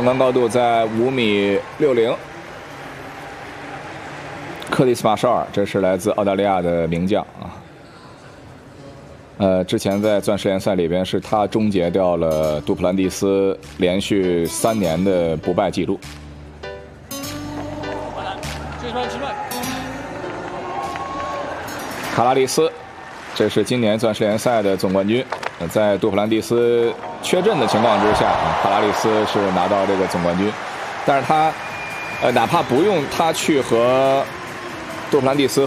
杆高度在5.60米。克里斯马绍尔，这是来自澳大利亚的名将啊。之前在钻石联赛里边是他终结掉了杜普兰蒂斯连续3年的不败记录。卡拉利斯，这是今年钻石联赛的总冠军。在杜普兰蒂斯缺阵的情况之下，卡拉利斯是拿到这个总冠军。但是他，哪怕不用他去和杜普兰蒂斯